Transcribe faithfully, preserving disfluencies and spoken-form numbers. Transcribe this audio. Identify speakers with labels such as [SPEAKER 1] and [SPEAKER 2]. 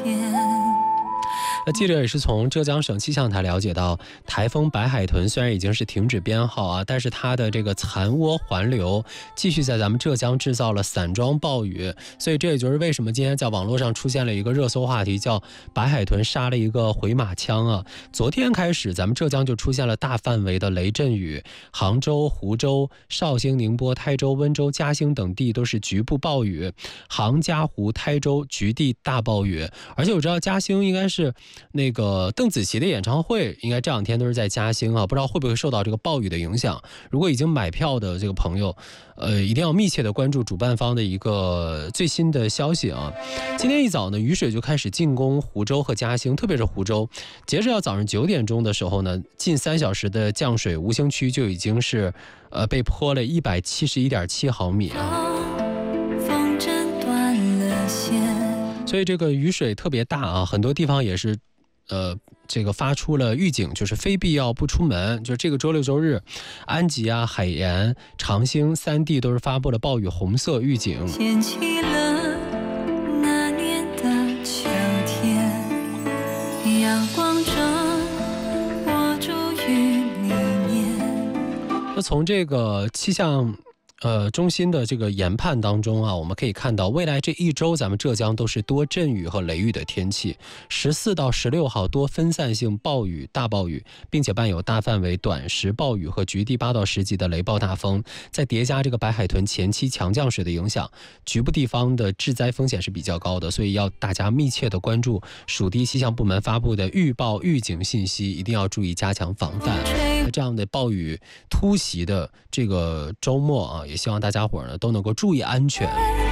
[SPEAKER 1] 那记者也是从浙江省气象台了解到，台风白海豚虽然已经是停止编号啊，但是它的这个残涡环流继续在咱们浙江制造了散装暴雨，所以这也就是为什么今天在网络上出现了一个热搜话题，叫白海豚杀了一个回马枪啊。昨天开始，咱们浙江就出现了大范围的雷阵雨，杭州、湖州、绍兴、宁波、台州、温州、嘉兴等地都是局部暴雨，杭嘉湖、台州局地大暴雨。而且我知道嘉兴应该是那个邓紫棋的演唱会，应该这两天都是在嘉兴啊，不知道会不会受到这个暴雨的影响。如果已经买票的这个朋友，呃，一定要密切的关注主办方的一个最新的消息啊。今天一早呢，雨水就开始进攻湖州和嘉兴，特别是湖州，截止到早上九点钟的时候呢，近三小时的降水，吴兴区就已经是呃被泼了一百七十一点七毫米啊。所以这个雨水特别大啊，很多地方也是呃，这个发出了预警，就是非必要不出门。就是这个周六周日，安吉啊、海盐、长兴三地都是发布了暴雨红色预警。
[SPEAKER 2] 掀起了那年的秋天，阳光中我住于里面。
[SPEAKER 1] 那从这个气象呃，中心的这个研判当中啊，我们可以看到，未来这一周咱们浙江都是多阵雨和雷雨的天气。十四到十六号多分散性暴雨、大暴雨，并且伴有大范围短时暴雨和局地八到十级的雷暴大风。再叠加这个白海豚前期强降水的影响，局部地方的致灾风险是比较高的，所以要大家密切的关注属地气象部门发布的预报预警信息，一定要注意加强防范。这样的暴雨突袭的这个周末啊，也希望大家伙呢都能够注意安全。